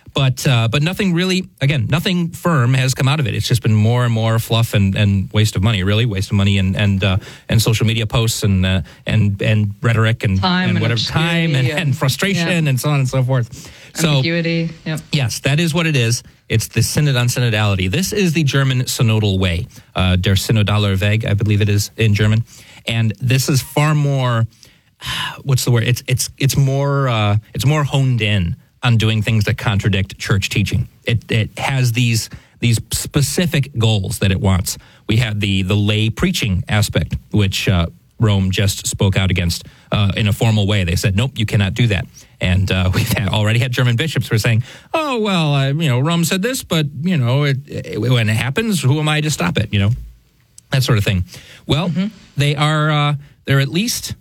But uh, but nothing really, again, nothing firm has come out of it. It's just been more and more fluff and, and waste of money, really, waste of money and and, uh, and social media posts and uh, and and rhetoric and, time and and whatever, time and, and frustration yeah. and so on and so forth. So, ambiguity. Yep. Yes, that is what it is. It's the Synod on Synodality. This is the German synodal way, uh, Der Synodaler Weg, I believe it is in German. And this is far more, what's the word? It's it's it's more uh, it's more honed in on doing things that contradict church teaching. It it has these these specific goals that it wants. We have the the lay preaching aspect, which uh, Rome just spoke out against uh, in a formal way. They said, nope, you cannot do that. And uh, we've had, already had German bishops who are saying, oh, well, uh, you know, Rome said this, but, you know, it, it, when it happens, who am I to stop it, you know? That sort of thing. Well, mm-hmm. they are, uh, they're at least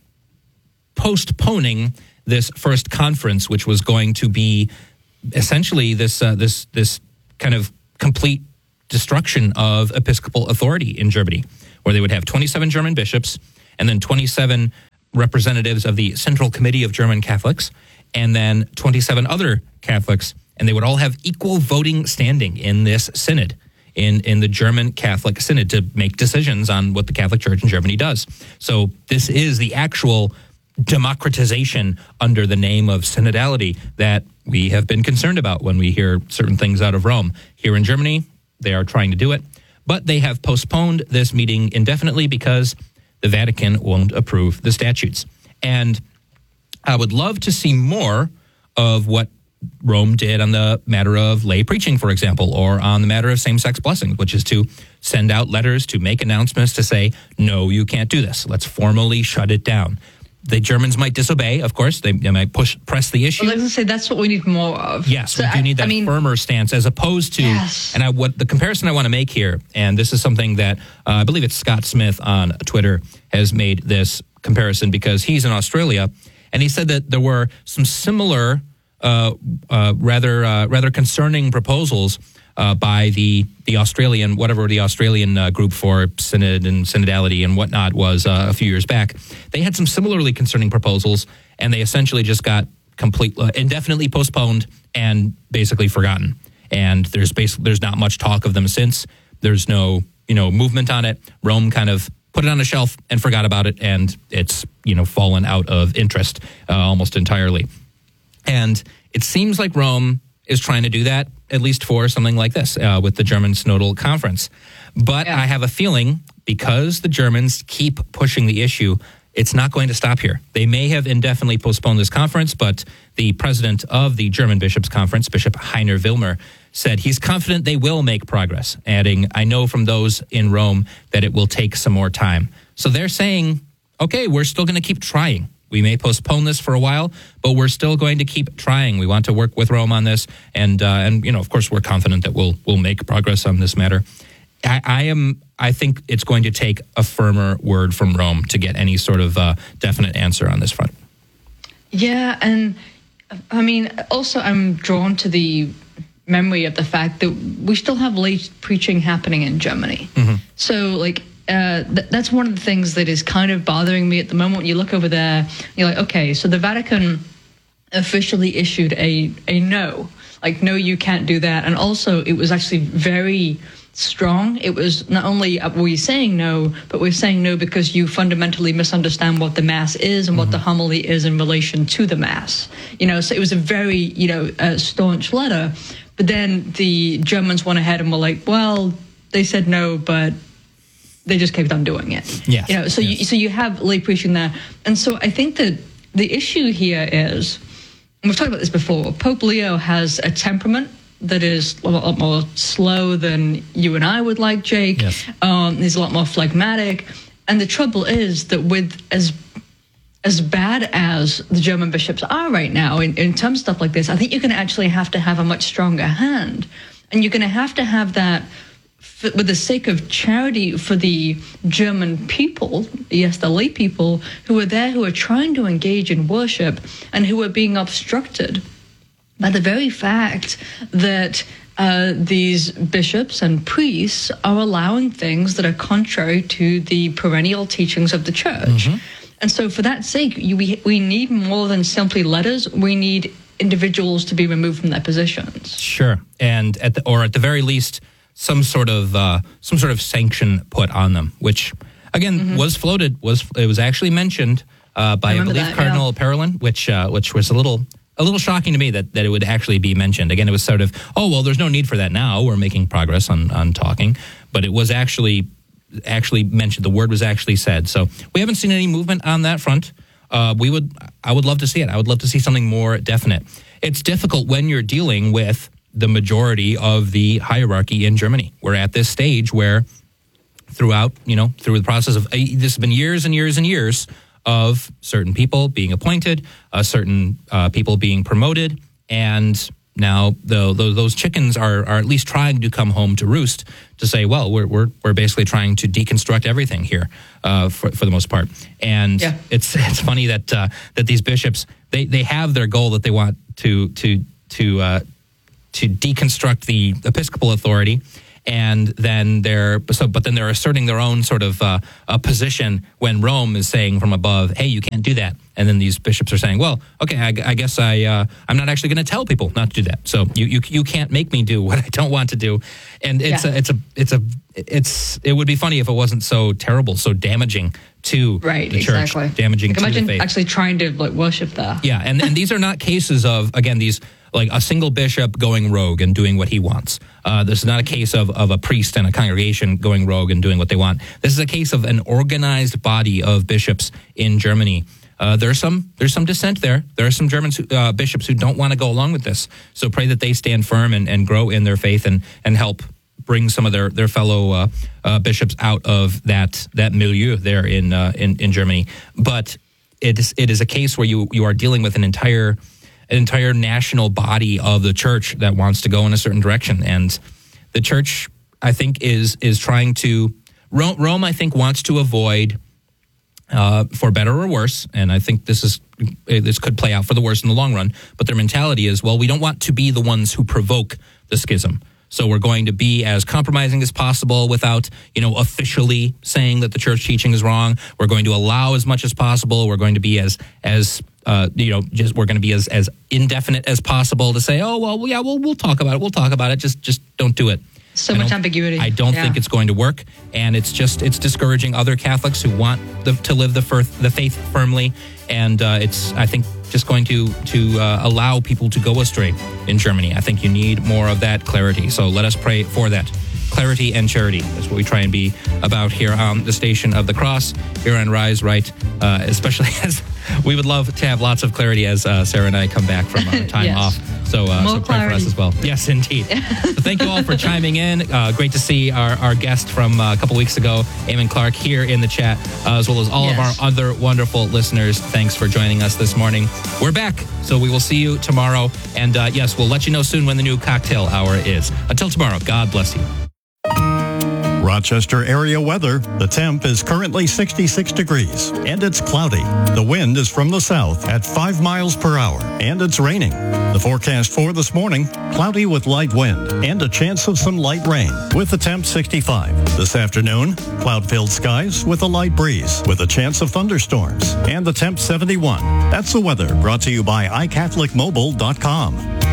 postponing this first conference, which was going to be essentially this uh, this this kind of complete destruction of episcopal authority in Germany, where they would have twenty-seven German bishops and then twenty-seven representatives of the Central Committee of German Catholics, and then twenty-seven other Catholics, and they would all have equal voting standing in this synod, in, in the German Catholic Synod, to make decisions on what the Catholic Church in Germany does. So this is the actual democratization under the name of synodality that we have been concerned about when we hear certain things out of Rome. Here in Germany, they are trying to do it, but they have postponed this meeting indefinitely because the Vatican won't approve the statutes. And I would love to see more of what Rome did on the matter of lay preaching, for example, or on the matter of same-sex blessings, which is to send out letters, to make announcements, to say, no, you can't do this. Let's formally shut it down. The Germans might disobey, of course. They, they might push press the issue. Well, I was going to say, that's what we need more of. Yes, so we do I, need that I mean, firmer stance as opposed to, yes. and I, what the comparison I want to make here, and this is something that uh, I believe it's Scott Smith on Twitter has made this comparison because he's in Australia, and he said that there were some similar, uh, uh, rather uh, rather concerning proposals uh, by the the Australian, whatever the Australian uh, group for synod and synodality and whatnot was uh, a few years back. They had some similarly concerning proposals, and they essentially just got complete, uh, indefinitely postponed and basically forgotten. And there's basically there's not much talk of them since. There's no you know movement on it. Rome kind of put it on a shelf and forgot about it, and it's you know fallen out of interest uh, almost entirely. And it seems like Rome is trying to do that, at least for something like this uh, with the German Synodal Conference. But yeah. I have a feeling because the Germans keep pushing the issue, it's not going to stop here. They may have indefinitely postponed this conference, but the president of the German Bishops' Conference, Bishop Heiner Wilmer, said he's confident they will make progress, adding, I know from those in Rome that it will take some more time. So they're saying, okay, we're still going to keep trying. We may postpone this for a while, but we're still going to keep trying. We want to work with Rome on this, and uh, and you know, of course, we're confident that we'll we'll make progress on this matter. I, I am. I think it's going to take a firmer word from Rome to get any sort of uh, definite answer on this front. Yeah, and I mean, also, I'm drawn to the memory of the fact that we still have lay preaching happening in Germany. Mm-hmm. So, like. Uh, th- that's one of the things that is kind of bothering me at the moment. When you look over there, you're like, okay, so the Vatican officially issued a, a no. Like, no, you can't do that. And also, it was actually very strong. It was not only are we saying no, but we're saying no because you fundamentally misunderstand what the Mass is and mm-hmm. what the homily is in relation to the Mass. You know, so it was a very, you know, uh, staunch letter. But then the Germans went ahead and were like, well, they said no, but they just kept on doing it. Yes. You know, so yes. you so you have lay preaching there. And so I think that the issue here is, and we've talked about this before, Pope Leo has a temperament that is a lot more slow than you and I would like, Jake. Yes. Um, he's a lot more phlegmatic. And the trouble is that with as as bad as the German bishops are right now in, in terms of stuff like this, I think you're going to actually have to have a much stronger hand. And you're going to have to have that for, with the sake of charity for the German people, yes, the lay people, who are there, who are trying to engage in worship and who are being obstructed by the very fact that uh, these bishops and priests are allowing things that are contrary to the perennial teachings of the church. Mm-hmm. And so for that sake, you, we, we need more than simply letters. We need individuals to be removed from their positions. Sure, and at the, or at the very least, some sort of uh, some sort of sanction put on them, which again mm-hmm. was floated. Was it was actually mentioned uh, by I, I believe that, Cardinal yeah. Parolin, which uh, which was a little a little shocking to me that, that it would actually be mentioned. Again, it was sort of, oh well, there's no need for that now. We're making progress on on talking, but it was actually actually mentioned. The word was actually said. So we haven't seen any movement on that front. Uh, we would I would love to see it. I would love to see something more definite. It's difficult when you're dealing with the majority of the hierarchy in Germany. We're at this stage where throughout, you know, through the process of, uh, this has been years and years and years of certain people being appointed, uh, certain uh, people being promoted, and now the, the, those chickens are, are at least trying to come home to roost to say, well, we're we're, we're basically trying to deconstruct everything here uh, for, for the most part. And yeah. it's it's funny that uh, that these bishops, they, they have their goal that they want to to to uh, to deconstruct the episcopal authority, and then they're so, but then they're asserting their own sort of uh, a position when Rome is saying from above, "Hey, you can't do that," and then these bishops are saying, "Well, okay, I, I guess I uh, I'm not actually going to tell people not to do that. So you, you you can't make me do what I don't want to do," and it's yeah. a, it's a it's a it's it would be funny if it wasn't so terrible, so damaging to right, the church, exactly. damaging like, to imagine the faith. Actually trying to like worship there. Yeah, and and these are not cases of again these. Like a single bishop going rogue and doing what he wants. Uh, this is not a case of, of a priest and a congregation going rogue and doing what they want. This is a case of an organized body of bishops in Germany. Uh, there's some there's some dissent there. There are some German uh, bishops who don't want to go along with this. So pray that they stand firm and, and grow in their faith and, and help bring some of their their fellow uh, uh, bishops out of that that milieu there in uh, in, in Germany. But it is it is a case where you you are dealing with an entire. an entire national body of the church that wants to go in a certain direction. And the church, I think, is is trying to, Rome, Rome I think, wants to avoid, uh, for better or worse, and I think this is this could play out for the worse in the long run, but their mentality is, well, we don't want to be the ones who provoke the schism. So we're going to be as compromising as possible without, you know, officially saying that the church teaching is wrong. We're going to allow as much as possible. We're going to be as, as uh, you know, just we're going to be as, as indefinite as possible to say, oh, well, yeah, we'll, we'll talk about it. We'll talk about it. Just, just don't do it. So much ambiguity. I don't yeah. think it's going to work. And it's just, it's discouraging other Catholics who want the, to live the, fir- the faith firmly. And uh, it's, I think, just going to to uh, allow people to go astray in Germany. I think you need more of that clarity. So let us pray for that. Clarity and charity is what we try and be about here on the Station of the Cross, here on Rise Right, uh, especially as we would love to have lots of clarity as uh, Sarah and I come back from our time yes. off. So, uh, so pray clarity. for us as well. Yes, indeed. So thank you all for chiming in. Uh, great to see our, our guest from uh, a couple weeks ago, Eamon Clark, here in the chat, uh, as well as all yes. of our other wonderful listeners. Thanks for joining us this morning. We're back, so we will see you tomorrow. And uh, yes, we'll let you know soon when the new cocktail hour is. Until tomorrow, God bless you. Rochester area weather. The temp is currently sixty-six degrees and it's cloudy. The wind is from the south at five miles per hour and it's raining. The forecast for this morning, cloudy with light wind and a chance of some light rain with the temp sixty-five. This afternoon, cloud-filled skies with a light breeze with a chance of thunderstorms and the temp seventy-one. That's the weather brought to you by i catholic mobile dot com.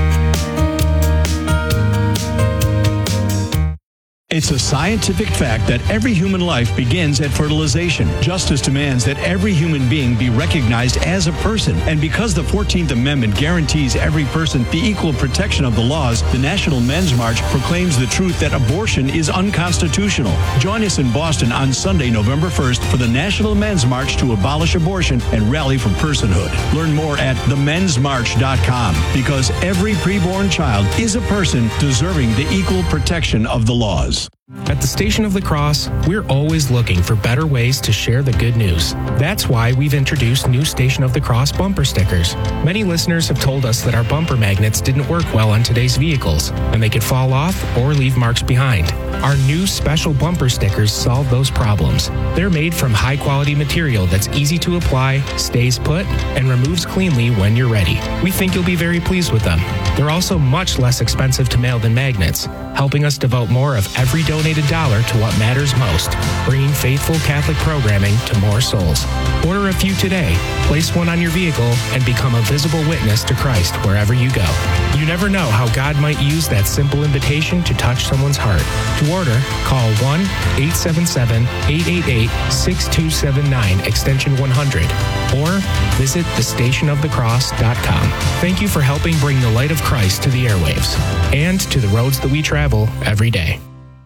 It's a scientific fact that every human life begins at fertilization. Justice demands that every human being be recognized as a person. And because the fourteenth Amendment guarantees every person the equal protection of the laws, the National Men's March proclaims the truth that abortion is unconstitutional. Join us in Boston on Sunday, November first for the National Men's March to abolish abortion and rally for personhood. Learn more at the men's march dot com because every preborn child is a person deserving the equal protection of the laws. At the Station of the Cross, we're always looking for better ways to share the good news. That's why we've introduced new Station of the Cross bumper stickers. Many listeners have told us that our bumper magnets didn't work well on today's vehicles, and they could fall off or leave marks behind. Our new special bumper stickers solve those problems. They're made from high-quality material that's easy to apply, stays put, and removes cleanly when you're ready. We think you'll be very pleased with them. They're also much less expensive to mail than magnets, helping us devote more of every donation donate a dollar to what matters most, bringing faithful Catholic programming to more souls. Order a few today, place one on your vehicle, and become a visible witness to Christ wherever you go. You never know how God might use that simple invitation to touch someone's heart. To order, call one eight seven seven, eight eight eight, six two seven nine, extension one hundred, or visit the station of the cross dot com. Thank you for helping bring the light of Christ to the airwaves and to the roads that we travel every day.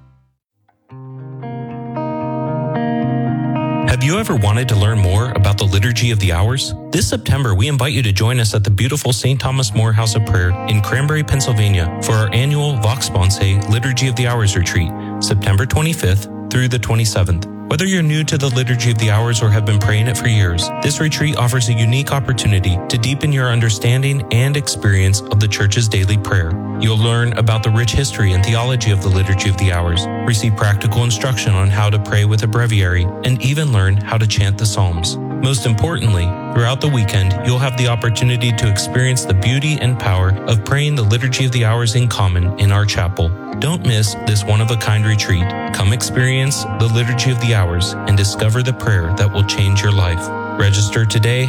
Have you ever wanted to learn more about the Liturgy of the Hours? This September, we invite you to join us at the beautiful Saint Thomas More House of Prayer in Cranberry, Pennsylvania for our annual Vox Sponsae Liturgy of the Hours retreat, September twenty-fifth through the twenty-seventh. Whether you're new to the Liturgy of the Hours or have been praying it for years, this retreat offers a unique opportunity to deepen your understanding and experience of the Church's daily prayer. You'll learn about the rich history and theology of the Liturgy of the Hours, receive practical instruction on how to pray with a breviary, and even learn how to chant the Psalms. Most importantly, throughout the weekend, you'll have the opportunity to experience the beauty and power of praying the Liturgy of the Hours in common in our chapel. Don't miss this one-of-a-kind retreat. Come experience the Liturgy of the Hours and discover the prayer that will change your life. Register today